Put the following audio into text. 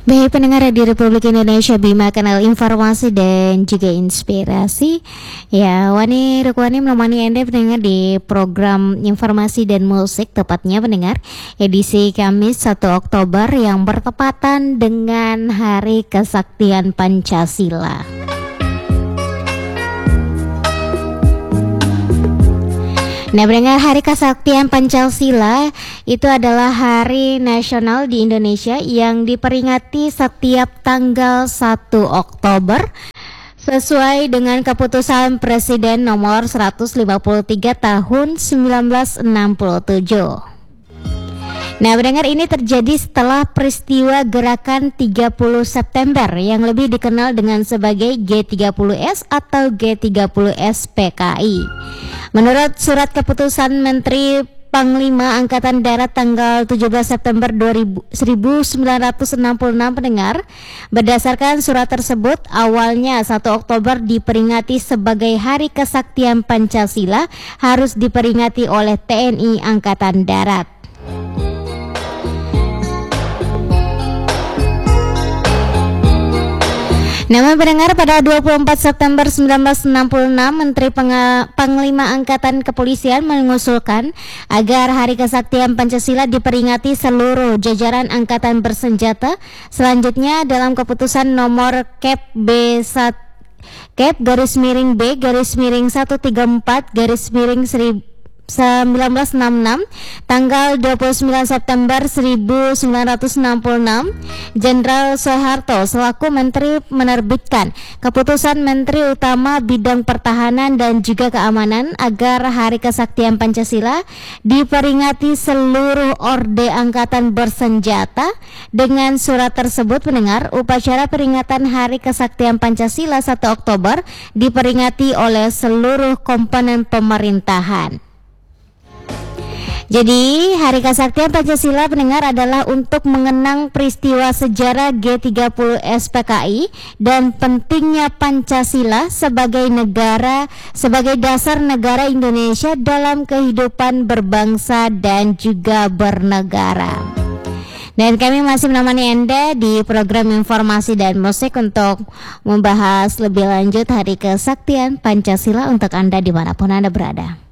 Baik pendengar di Republik Indonesia, Bima Kanal Informasi dan juga Inspirasi. Ya, Wani Rukwani menemani Anda pendengar di program Informasi dan Musik, tepatnya pendengar edisi Kamis 1 Oktober yang bertepatan dengan Hari Kesaktian Pancasila. Nah, pendengar, Hari Kesaktian Pancasila itu adalah hari nasional di Indonesia yang diperingati setiap tanggal 1 Oktober sesuai dengan keputusan Presiden nomor 153 tahun 1967. Nah, pendengar, ini terjadi setelah peristiwa gerakan 30 September yang lebih dikenal dengan sebagai G30S atau G30S PKI. Menurut surat keputusan Menteri Panglima Angkatan Darat tanggal 17 September 1966 pendengar, berdasarkan surat tersebut awalnya 1 Oktober diperingati sebagai Hari Kesaktian Pancasila harus diperingati oleh TNI Angkatan Darat. Namun pendengar, pada 24 September 1966 Menteri Panglima Angkatan Kepolisian mengusulkan agar Hari Kesaktian Pancasila diperingati seluruh jajaran angkatan bersenjata. Selanjutnya dalam keputusan nomor Kep B1 Kep _B _134 1966 tanggal 29 September 1966, Jenderal Soeharto selaku Menteri menerbitkan keputusan Menteri Utama Bidang Pertahanan dan juga Keamanan agar Hari Kesaktian Pancasila diperingati seluruh orde angkatan bersenjata. Dengan surat tersebut pendengar, upacara peringatan Hari Kesaktian Pancasila 1 Oktober diperingati oleh seluruh komponen pemerintahan. Jadi, Hari Kesaktian Pancasila pendengar adalah untuk mengenang peristiwa sejarah G30S PKI dan pentingnya Pancasila sebagai dasar negara Indonesia dalam kehidupan berbangsa dan juga bernegara. Dan kami masih menemani Anda di program Informasi dan Musik untuk membahas lebih lanjut Hari Kesaktian Pancasila untuk Anda dimanapun Anda berada.